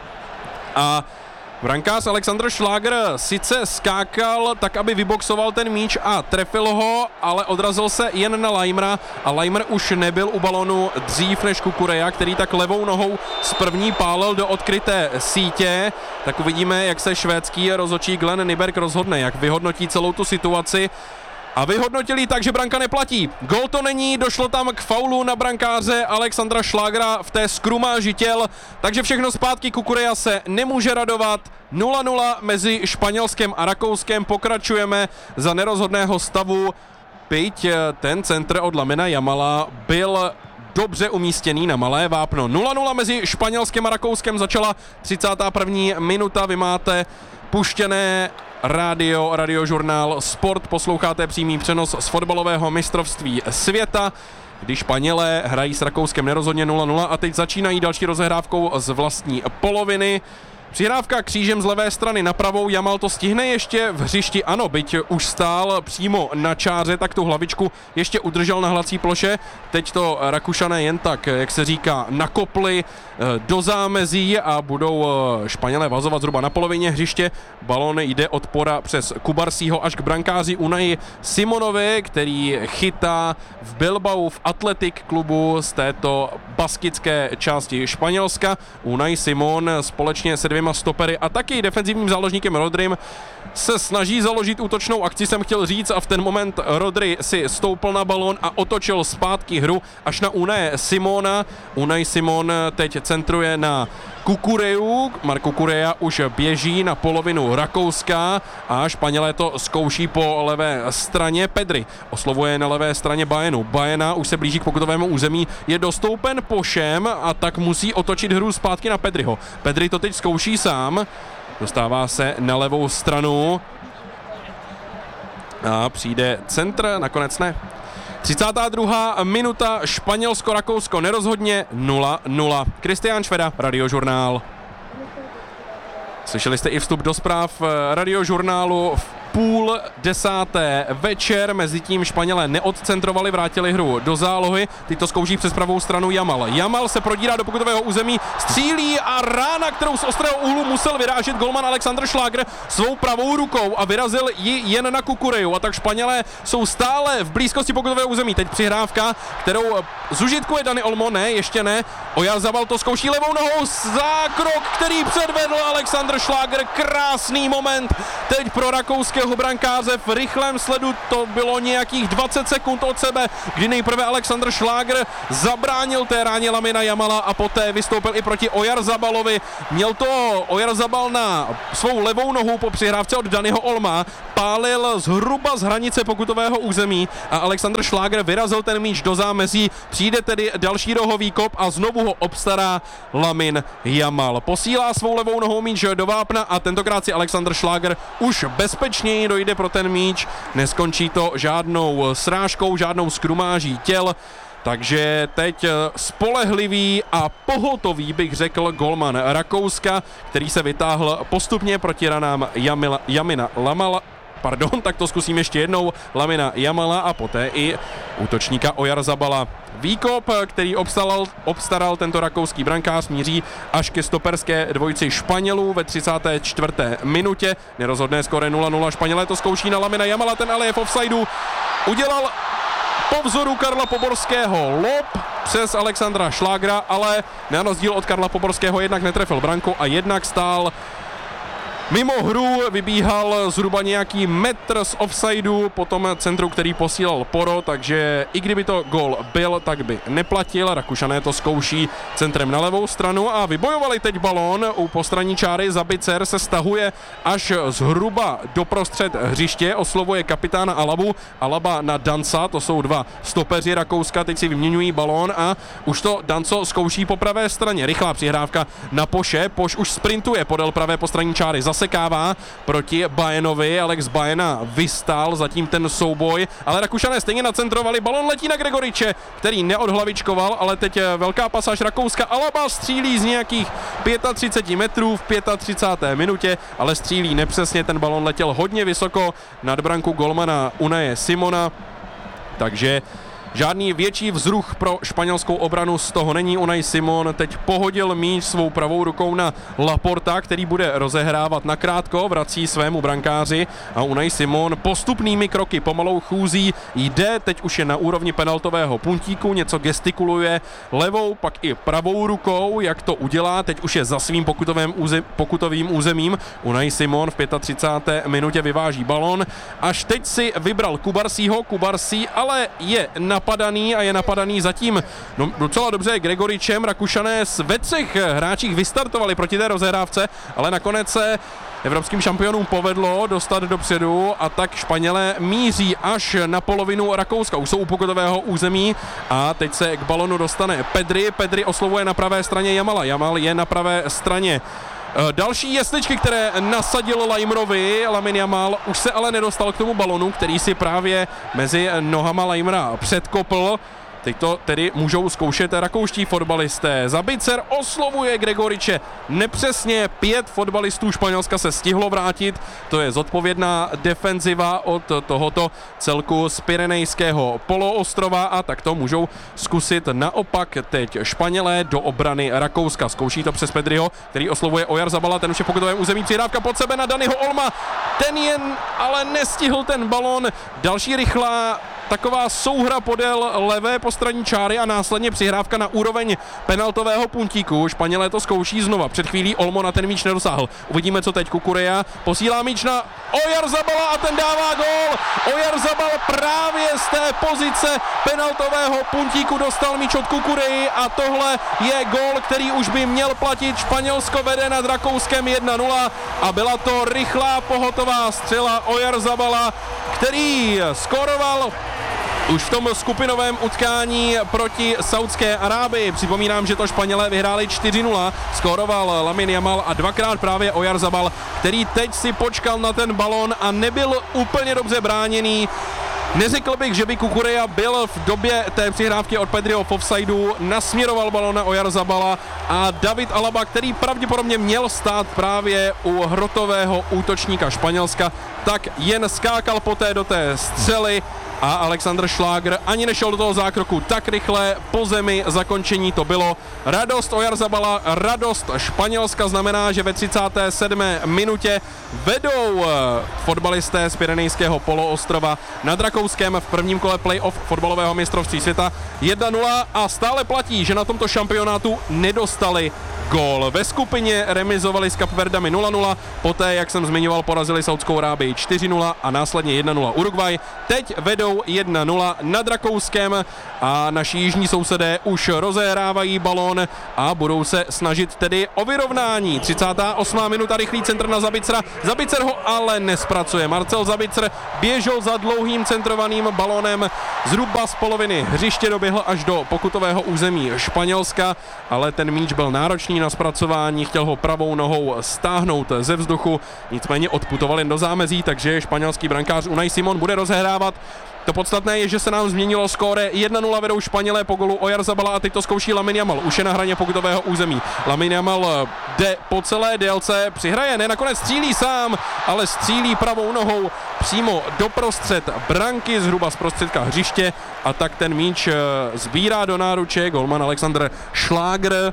a brankář Alexander Schlager sice skákal tak, aby vyboxoval ten míč a trefil ho, ale odrazil se jen na Leimera a Leimer už nebyl u balonu dřív než Cucurella, který tak levou nohou z první pálil do odkryté sítě. Tak uvidíme, jak se švédský rozhodčí Glenn Nyberg rozhodne, jak vyhodnotí celou tu situaci. A vyhodnotili tak, že branka neplatí. Gól to není, došlo tam k faulu na brankáře Alexandra Schlagera v té skrumáži těl, takže všechno zpátky. Cucurella se nemůže radovat. nula nula mezi Španělskem a Rakouskem. Pokračujeme za nerozhodného stavu. Byť ten centr od Lamina Jamala byl dobře umístěný na malé vápno. nula nula mezi Španělskem a Rakouskem, začala třicátá první minuta. Vy máte puštěné rádio, radiožurnál Sport, posloucháte přímý přenos z fotbalového mistrovství světa, kdy Španělé hrají s Rakouskem nerozhodně nula nula a teď začínají další rozehrávkou z vlastní poloviny. Přihrávka křížem z levé strany na pravou, Jamal to stihne ještě v hřišti, ano, byť už stál přímo na čáře, tak tu hlavičku ještě udržel na hlací ploše. Teď to Rakušané jen tak, jak se říká, nakopli do zámezí a budou Španělé vazovat zhruba na polovině hřiště. Balón jde od pora přes Kubarsího až k brankáři Unai Simonovi, který chytá v Bilbao v Athletic klubu z této baskické části Španělska. Unai Simon společně se dvěma stopery a taky defenzivním záložníkem Rodrym se snaží založit útočnou akci, jsem chtěl říct, a v ten moment Rodri si stoupil na balón a otočil zpátky hru až na Unai Simona. Unai Simon teď centruje na Kukureju, Marc Cucurella už běží na polovinu Rakouska a Španělé to zkouší po levé straně. Pedri oslovuje na levé straně Baenu. Baena už se blíží k pokutovému území, je dostoupen Pošem a tak musí otočit hru zpátky na Pedriho. Pedri to teď zkouší sám, dostává se na levou stranu a přijde centr, nakonec ne. třicátá druhá minuta, Španělsko-Rakousko nerozhodně nula nula. Kristián Šveda, Radiožurnál. Slyšeli jste i vstup do zpráv Radiožurnálu v půl desáté večer, mezitím Španělé neodcentrovali, vrátili hru do zálohy, teď to zkouší přes pravou stranu Jamal. Jamal se prodírá do pokutového území, střílí a rána, kterou z ostrého úhlu musel vyrážet golman Alexander Schlager svou pravou rukou a vyrazil ji jen na Kukureju, a tak Španělé jsou stále v blízkosti pokutového území. Teď přihrávka, kterou zužitkuje Dani Olmo, ne, ještě ne, Oyarzabal to zkouší levou nohou, zákrok, který předvedl Alexander Schlager, krásný moment teď pro rakouské brankáře v rychlém sledu, to bylo nějakých dvacet sekund od sebe, kdy nejprve Alexander Schlager zabránil té ráně Lamina Jamala a poté vystoupil i proti Oyarzabalovi. Měl to Oyarzabal na svou levou nohu po přihrávce od Daniho Olma, pálil zhruba z hranice pokutového území a Alexander Schlager vyrazil ten míč do zámezí, přijde tedy další rohový kop a znovu ho obstará Lamin Jamal. Posílá svou levou nohou míč do vápna a tentokrát si Alexander Schlager už bezpečně dojde pro ten míč, neskončí to žádnou srážkou, žádnou skrumáží těl, takže teď spolehlivý a pohotový, bych řekl, golman Rakouska, který se vytáhl postupně proti ranám Jamila, Jamina Lamala, pardon, tak to zkusím ještě jednou, Lamina Jamala a poté i útočníka Oyarzabala. Výkop, který obstaral, obstaral tento rakouský brankář, míří až ke stoperské dvojici Španělů ve třicáté čtvrté minutě. Nerozhodné skóre nula nula, Španělé to zkouší na Lamina Jamala, ten ale je v offsideu. Udělal po vzoru Karla Poborského lob přes Alexandra Schlagera, ale na rozdíl od Karla Poborského jednak netrefil branku a jednak stál mimo hru, vybíhal zhruba nějaký metr z offsideu po tom centru, který posílal Poro, takže i kdyby to gól byl, tak by neplatil. Rakušané to zkouší centrem na levou stranu a vybojovali teď balón u postranní čáry. Zabicer se stahuje až zhruba doprostřed hřiště, oslovuje kapitána Alabu, Alaba na Danca, to jsou dva stopeři Rakouska, teď si vyměňují balón a už to Danco zkouší po pravé straně. Rychlá přihrávka na Poše, Poš už sprintuje podél pravé postranní čáry, zasekává proti Baenovi, Alex Baena vystál zatím ten souboj, ale Rakušané stejně nacentrovali, balon letí na Gregoriče, který neodhlavičkoval, ale teď velká pasáž Rakouska, Alaba střílí z nějakých třicet pět metrů v třicáté páté minutě, ale střílí nepřesně, ten balon letěl hodně vysoko nad branku golmana Unaje Simona, takže žádný větší vzruch pro španělskou obranu z toho není. Unai Simon teď pohodil míč svou pravou rukou na Laporta, který bude rozehrávat nakrátko, vrací svému brankáři a Unai Simon postupnými kroky, pomalou chůzí jde, teď už je na úrovni penaltového puntíku, něco gestikuluje levou, pak i pravou rukou, jak to udělá, teď už je za svým pokutovým, územ, pokutovým územím. Unai Simon v třicáté páté minutě vyváží balon, až teď si vybral Kubarsího, Kubarsí ale je na napadaný a je napadaný zatím no, docela dobře Gregoričem. Rakušané ve třech hráčích vystartovali proti té rozehrávce, ale nakonec se evropským šampionům povedlo dostat dopředu a tak Španělé míří až na polovinu Rakouska. Už jsou u pokutového území a teď se k balonu dostane Pedri. Pedri oslovuje na pravé straně Jamala. Jamal je na pravé straně. Další jesličky, které nasadil Lajmrovi, Lamin Jamal už se ale nedostal k tomu balonu, který si právě mezi nohama Lajmra předkopl. teď to tedy můžou zkoušet rakouští fotbalisté. Zabicer oslovuje Gregoriče nepřesně, pět fotbalistů Španělska se stihlo vrátit, to je zodpovědná defenziva od tohoto celku z Pyrenejského poloostrova a tak to můžou zkusit naopak teď Španělé do obrany Rakouska. Zkouší to přes Pedriho, který oslovuje Oyarzabala, ten už je v pokutovém území, přihrávka pod sebe na Daniho Olma, ten jen ale nestihl ten balón, další rychlá taková souhra podél levé postranní čáry a následně přihrávka na úroveň penaltového puntíku. Španělé to zkouší znova. Před chvílí Olmo na ten míč nedosáhl. Uvidíme, co teď. Kukureja posílá míč na Oyarzabala a ten dává gól. Oyarzabal právě z té pozice penaltového puntíku dostal míč od Kukureji a tohle je gól, který už by měl platit. Španělsko vede nad Rakouskem jedna nula a byla to rychlá pohotová střela Oyarzabala, který skoroval už v tom skupinovém utkání proti Saudské Arábii. Připomínám, že to Španělé vyhráli čtyři nula, skóroval Lamine Yamal a dvakrát právě Oyarzabal, který teď si počkal na ten balón a nebyl úplně dobře bráněný. Neřekl bych, že by Kukureja byl v době té přihrávky od Pedriho v offsideu, nasměroval balón na Oyarzabala a David Alaba, který pravděpodobně měl stát právě u hrotového útočníka Španělska, tak jen skákal poté do té střely a Alexander Schlager ani nešel do toho zákroku tak rychle, po zemi zakončení to bylo. Radost Oyarzabala, radost Španělska znamená, že ve třicáté sedmé minutě vedou fotbalisté z Pyrenejského poloostrova nad Rakouskem v prvním kole playoff fotbalového mistrovství světa jedna nula a stále platí, že na tomto šampionátu nedostali gól. Ve skupině remizovali s Kapverdami nula nula, poté, jak jsem zmiňoval, porazili Saudskou Arábii čtyři nula a následně jedna nula Uruguay. Teď vedou jedna nula nad Rakouskem a naši jižní sousedé už rozehrávají balón a budou se snažit tedy o vyrovnání. třicátá osmá minuta, rychlý centr na Zabicera. Zabicer ho ale nespracuje. Marcel Zabicer běžel za dlouhým centrovaným balónem zhruba z poloviny hřiště, doběhl až do pokutového území Španělska, ale ten míč byl náročný na zpracování, chtěl ho pravou nohou stáhnout ze vzduchu, nicméně odputoval jen do zámezí, takže španělský brankář Unai Simon bude rozehrávat. To podstatné je, že se nám změnilo skóre. jedna nula vedou Španělé po golu Oyarzabala a teď to zkouší Lamine Yamal. Už je na hraně pokutového území. Lamine Yamal jde po celé délce, přihraje, ne, nakonec střílí sám, ale střílí pravou nohou přímo doprostřed branky, zhruba z prostředka hřiště a tak ten míč sbírá do náruče golman Alexander Schlager.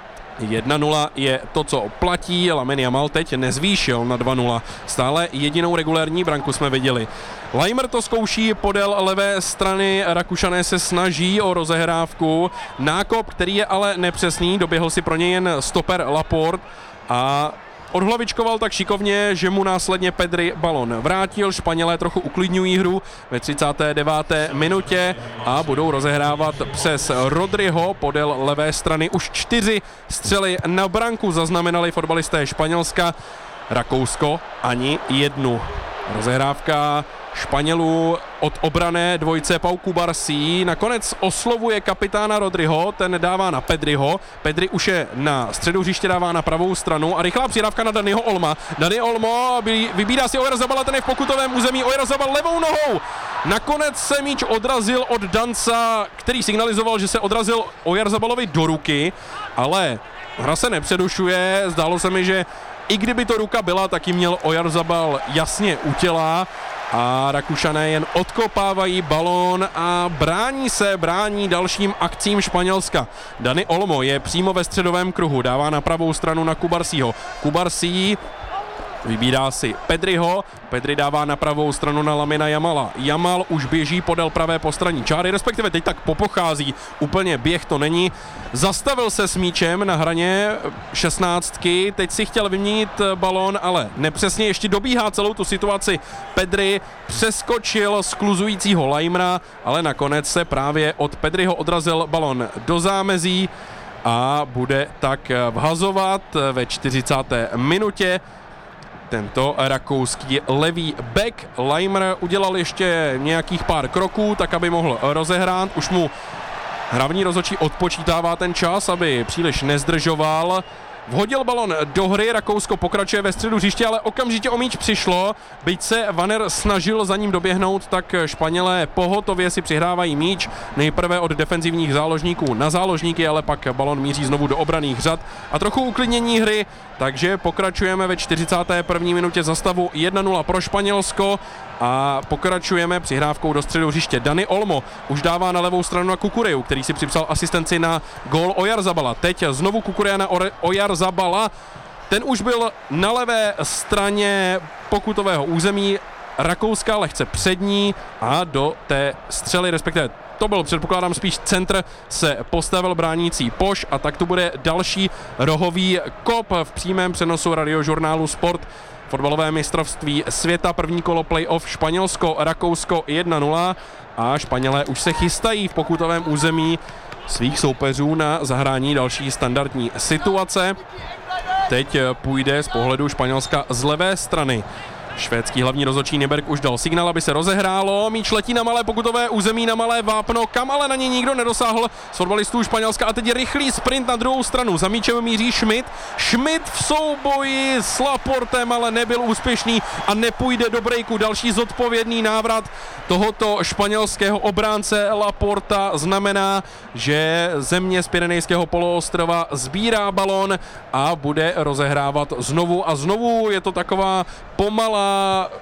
jedna nula je to, co platí. Lamine Yamal teď nezvýšil na dva nula. Stále jedinou regulérní branku jsme viděli. Laimer to zkouší podél levé strany, Rakušané se snaží o rozehrávku. Nákop, který je ale nepřesný, doběhl si pro něj jen stoper Laporte a odhlavičkoval tak šikovně, že mu následně Pedri balon vrátil. Španělé trochu uklidňují hru ve třicáté deváté minutě a budou rozehrávat přes Rodriho podél levé strany. Už čtyři střely na branku zaznamenali fotbalisté Španělska. Rakousko ani jednu. Rozehrávka Španělů od obrané dvojce Pau Cubarsí. Nakonec oslovuje kapitána Rodriho, ten dává na Pedriho. Pedri už je na středu hřiště, dává na pravou stranu a rychlá přihrávka na Daniho Olma. Dani Olmo vybírá si Oyarzabala, ten je v pokutovém území. Oyarzabal levou nohou. Nakonec se míč odrazil od Danca, který signalizoval, že se odrazil Oyarzabalovi do ruky, ale hra se nepřerušuje. Zdálo se mi, že i kdyby to ruka byla, tak ji měl Oyarzabal jasně u těla a Rakušané jen odkopávají balón a brání se, brání dalším akcím Španělska. Dani Olmo je přímo ve středovém kruhu, dává na pravou stranu na Cubarsího. Cubarsí vybírá si Pedriho, Pedri dává na pravou stranu na Lamina Yamala. Yamal už běží podél pravé postranní čáry, respektive teď tak popochází, úplně běh to není. Zastavil se s míčem na hraně šestnáctky, teď si chtěl vyměnit balón, ale nepřesně, ještě dobíhá celou tu situaci Pedri, přeskočil skluzujícího Laimera, ale nakonec se právě od Pedriho odrazil balón do zámezí a bude tak vhazovat ve čtyřicáté minutě. Tento rakouský levý back Laimer udělal ještě nějakých pár kroků, tak aby mohl rozehrát. Už mu hlavní rozhodčí odpočítává ten čas, aby příliš nezdržoval. vhodil balon do hry, Rakousko pokračuje ve středu hřiště, ale okamžitě o míč přišlo, byť se Vanner snažil za ním doběhnout, tak Španělé pohotově si přihrávají míč, nejprve od defenzivních záložníků na záložníky, ale pak balon míří znovu do obranných řad a trochu uklidnění hry, takže pokračujeme ve čtyřicáté první minutě za stavu jedna nula pro Španělsko a pokračujeme přihrávkou do středu hřiště. Dani Olmo už dává na levou stranu na Kukureju, který si připsal asistenci na gól Oyarzabala. Teď znovu Kukureja na Oyarzabala, ten už byl na levé straně pokutového území, Rakouska lehce přední a do té střely, respektive to byl, předpokládám, spíš centr, se postavil bránící Poš a tak tu bude další rohový kop v přímém přenosu Radiožurnálu Sport. Fotbalové mistrovství světa, první kolo playoff Španělsko, Rakousko jedna nula a Španělé už se chystají v pokutovém území svých soupeřů na zahrání další standardní situace. Teď půjde z pohledu Španělska z levé strany. Švédský hlavní rozhodčí Nyberg už dal signál, aby se rozehrálo. Míč letí na malé pokutové území, na malé vápno, kam ale na ně nikdo nedosáhl z fotbalistů Španělska. A teď je rychlý sprint na druhou stranu. Za míčem míří Schmidt. Schmidt v souboji s Laportem, ale nebyl úspěšný a nepůjde do breaku. Další zodpovědný návrat tohoto španělského obránce Laporta znamená, že země z Pyrenejského poloostrova sbírá balon a bude rozehrávat znovu a znovu. Je to taková pomalá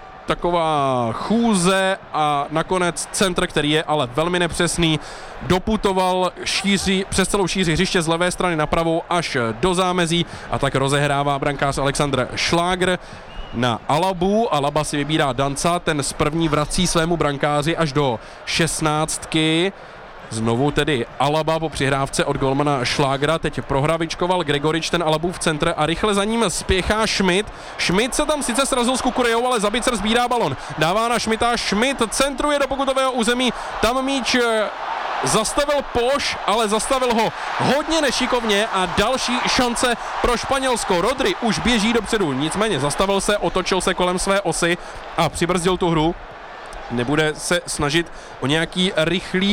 taková chůze a nakonec centr, který je ale velmi nepřesný, doputoval šíři, přes celou šíři hřiště z levé strany na pravou až do zámezí a tak rozehrává brankář Alexander Schlager na Alabu. Alaba si vybírá Danca, ten z první vrací svému brankáři až do šestnáctky. Znovu tedy Alaba po přihrávce od golmana Schlagera, teď prohravičkoval Gregorič ten Alabův centr a rychle za ním spěchá Schmidt. Schmidt se tam sice srazil s Kukurejou, ale Zabicer sbírá balon. Dává na Schmidta, Schmidt centruje do pokutového území, tam míč zastavil Poš, ale zastavil ho hodně nešikovně a další šance pro Španělsko. Rodri už běží dopředu, nicméně zastavil se, otočil se kolem své osy a přibrzdil tu hru. Nebude se snažit o nějaký rychlý